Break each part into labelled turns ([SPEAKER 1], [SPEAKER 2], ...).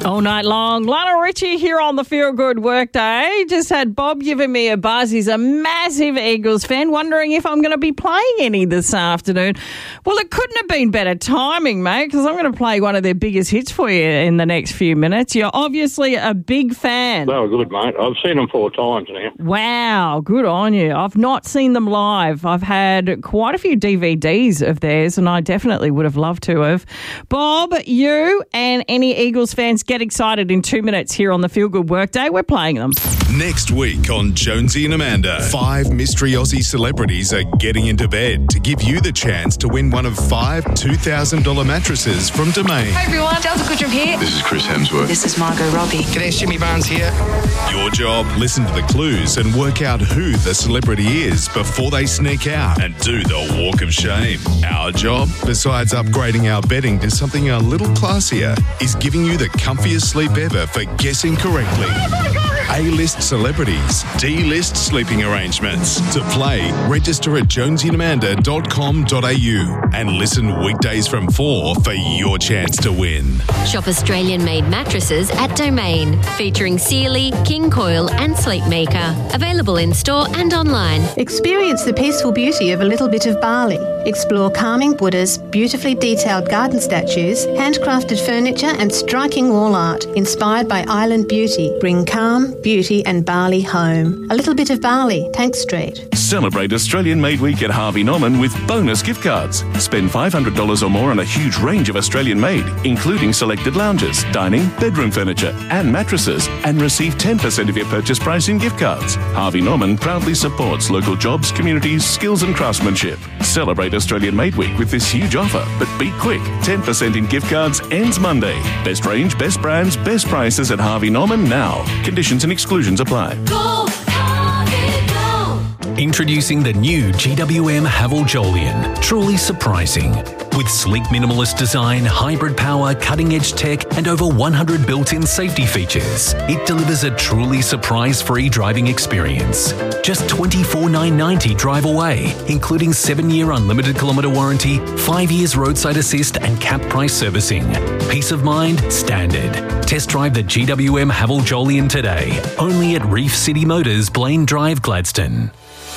[SPEAKER 1] All night long. Lionel Richie here on the Feel Good Workday. Just had Bob giving me a buzz. He's a massive Eagles fan, wondering if I'm going to be playing any this afternoon. Well, it couldn't have been better timing, mate, because I'm going to play one of their biggest hits for you in the next few minutes. You're obviously a big fan.
[SPEAKER 2] They were good, mate. I've seen them 4 times now.
[SPEAKER 1] Wow, good on you. I've not seen them live. I've had quite a few DVDs of theirs, and I definitely would have loved to have. Bob, you and any Eagles fans get excited in 2 minutes here on the Feel Good Workday. We're playing them.
[SPEAKER 3] Next week on Jonesy and Amanda, 5 mystery Aussie celebrities are getting into bed to give you the chance to win one of 5 $2,000 mattresses from Domain.
[SPEAKER 4] Hi everyone, Delta Goodrum here.
[SPEAKER 5] This is Chris Hemsworth.
[SPEAKER 4] This is Margot Robbie.
[SPEAKER 6] G'day, Jimmy Barnes here.
[SPEAKER 3] Your job, listen to the clues and work out who the celebrity is before they sneak out and do the walk of shame. Our job, besides upgrading our bedding to something a little classier, is giving you the comfiest sleep ever for guessing correctly. A-list celebrities, D-list sleeping arrangements. To play, register at jonesyandamanda.com.au and listen weekdays from 4 for your chance to win.
[SPEAKER 7] Shop Australian-made mattresses at Domain, featuring Sealy, King Coil and Sleepmaker. Available in store and online.
[SPEAKER 8] Experience the peaceful beauty of a little bit of Bali. Explore calming Buddhas, beautifully detailed garden statues, handcrafted furniture and striking wall art inspired by island beauty. Bring calm, beauty and Bali home. A little bit of Bali, Tank Street.
[SPEAKER 9] Celebrate Australian Made Week at Harvey Norman with bonus gift cards. Spend $500 or more on a huge range of Australian made, including selected lounges, dining, bedroom furniture and mattresses, and receive 10% of your purchase price in gift cards. Harvey Norman proudly supports local jobs, communities, skills and craftsmanship. Celebrate Australian Made Week with this huge offer, but be quick. 10% in gift cards ends Monday. Best range, best brands, best prices at Harvey Norman now. Conditions and exclusions apply.
[SPEAKER 7] Go, Harvey, go!
[SPEAKER 10] Introducing the new GWM Haval Jolyon. Truly surprising. With sleek minimalist design, hybrid power, cutting-edge tech, and over 100 built-in safety features, it delivers a truly surprise-free driving experience. Just $24,990 drive away, including 7-year unlimited kilometre warranty, 5 years roadside assist, and cap price servicing. Peace of mind, standard. Test drive the GWM Haval Jolyon today, only at Reef City Motors, Blaine Drive, Gladstone.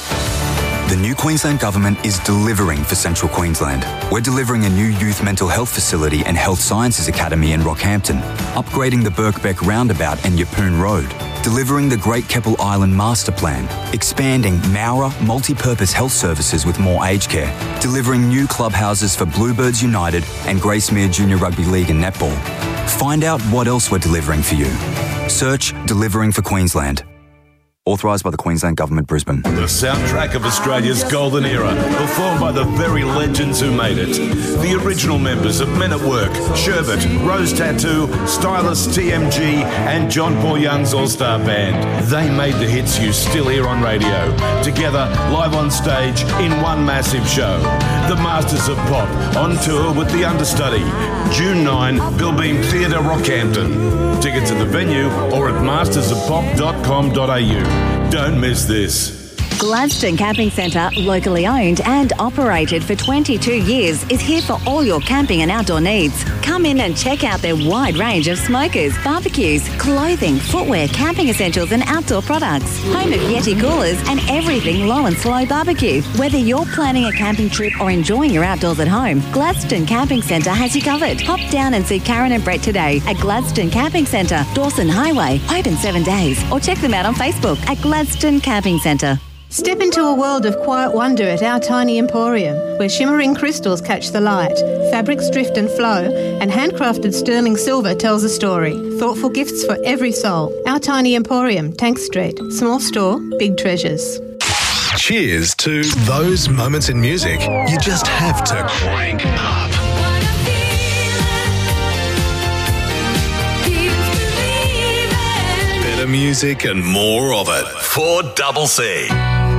[SPEAKER 11] The new Queensland Government is delivering for Central Queensland. We're delivering a new youth mental health facility and health sciences academy in Rockhampton, upgrading the Birkbeck Roundabout and Yeppoon Road, delivering the Great Keppel Island Master Plan, expanding Mowra multi-purpose health services with more aged care, delivering new clubhouses for Bluebirds United and Gracemere Junior Rugby League and Netball. Find out what else we're delivering for you. Search Delivering for Queensland. Authorised by the Queensland Government, Brisbane.
[SPEAKER 12] The soundtrack of Australia's golden era, performed by the very legends who made it. The original members of Men at Work, Sherbet, Rose Tattoo, Stylist TMG, and John Paul Young's All-Star Band. They made the hits you still hear on radio. Together, live on stage, in one massive show. The Masters of Pop, on tour with the understudy. June 9, Billbeam Theatre, Rockhampton. Tickets at the venue or at mastersofpop.com.au. Don't miss this.
[SPEAKER 13] Gladstone Camping Centre, locally owned and operated for 22 years, is here for all your camping and outdoor needs. Come in and check out their wide range of smokers, barbecues, clothing, footwear, camping essentials and outdoor products. Home of Yeti coolers and everything low and slow barbecue. Whether you're planning a camping trip or enjoying your outdoors at home, Gladstone Camping Centre has you covered. Hop down and see Karen and Brett today at Gladstone Camping Centre, Dawson Highway, open 7 days, or check them out on Facebook at Gladstone Camping Centre.
[SPEAKER 8] Step into a world of quiet wonder at Our Tiny Emporium, where shimmering crystals catch the light, fabrics drift and flow, and handcrafted sterling silver tells a story. Thoughtful gifts for every soul. Our Tiny Emporium, Tank Street. Small store, big treasures.
[SPEAKER 3] Cheers to those moments in music you just have to crank up. Better music and more of it. 4CC.